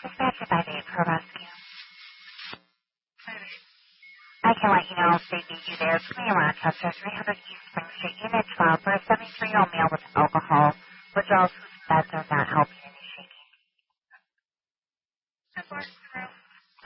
Dispatched by the Pro Rescue. I can let you know if they need you there. It's me, Rochester, 300 East Spring Street, Unit 12, for a 73-year-old male with alcohol withdrawals whose beds are not helping any shaking.